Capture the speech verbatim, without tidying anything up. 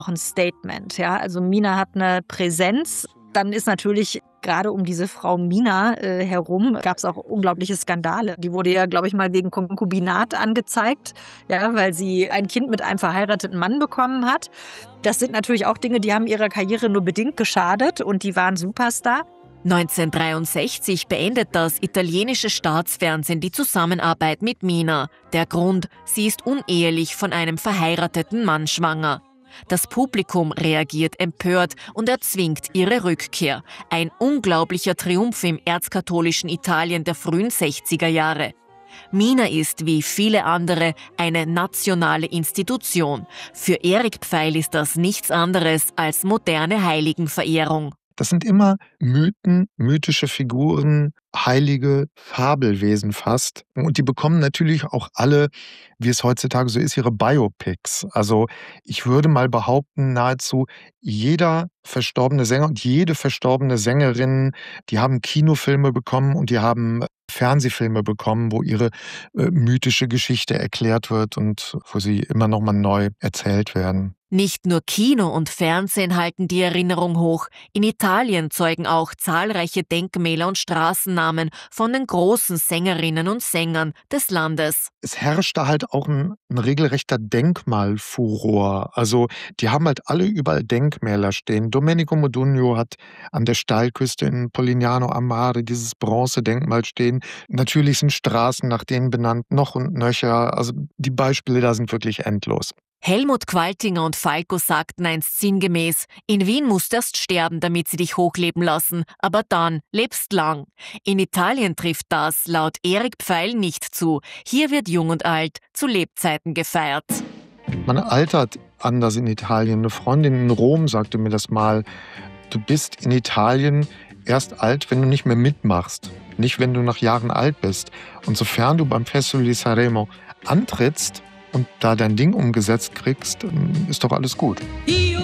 auch ein Statement. Ja? Also Mina hat eine Präsenz. Dann ist natürlich gerade um diese Frau Mina äh, herum gab es auch unglaubliche Skandale. Die wurde ja, glaube ich, mal wegen Konkubinat angezeigt, ja, weil sie ein Kind mit einem verheirateten Mann bekommen hat. Das sind natürlich auch Dinge, die haben ihrer Karriere nur bedingt geschadet und die waren Superstar. neunzehnhundertdreiundsechzig beendet das italienische Staatsfernsehen die Zusammenarbeit mit Mina. Der Grund: sie ist unehelich von einem verheirateten Mann schwanger. Das Publikum reagiert empört und erzwingt ihre Rückkehr. Ein unglaublicher Triumph im erzkatholischen Italien der frühen sechziger Jahre. Mina ist, wie viele andere, eine nationale Institution. Für Erik Pfeil ist das nichts anderes als moderne Heiligenverehrung. Das sind immer Mythen, mythische Figuren, heilige Fabelwesen fast. Und die bekommen natürlich auch alle, wie es heutzutage so ist, ihre Biopics. Also ich würde mal behaupten, nahezu jeder verstorbene Sänger und jede verstorbene Sängerin, die haben Kinofilme bekommen und die haben Fernsehfilme bekommen, wo ihre äh, mythische Geschichte erklärt wird und wo sie immer noch mal neu erzählt werden. Nicht nur Kino und Fernsehen halten die Erinnerung hoch. In Italien zeugen auch zahlreiche Denkmäler und Straßennamen von den großen Sängerinnen und Sängern des Landes. Es herrscht da halt auch ein, ein regelrechter Denkmalfuror. Also die haben halt alle überall Denkmäler stehen. Domenico Modugno hat an der Steilküste in Polignano a Mare dieses Bronzedenkmal stehen. Natürlich sind Straßen nach denen benannt, noch und nöcher. Also die Beispiele da sind wirklich endlos. Helmut Qualtinger und Falco sagten einst sinngemäß: In Wien musst du erst sterben, damit sie dich hochleben lassen, aber dann lebst lang. In Italien trifft das laut Erik Pfeil nicht zu. Hier wird jung und alt zu Lebzeiten gefeiert. Man altert anders in Italien. Eine Freundin in Rom sagte mir das mal: Du bist in Italien erst alt, wenn du nicht mehr mitmachst. Nicht, wenn du nach Jahren alt bist. Und sofern du beim Festival di Sanremo antrittst und da dein Ding umgesetzt kriegst, ist doch alles gut.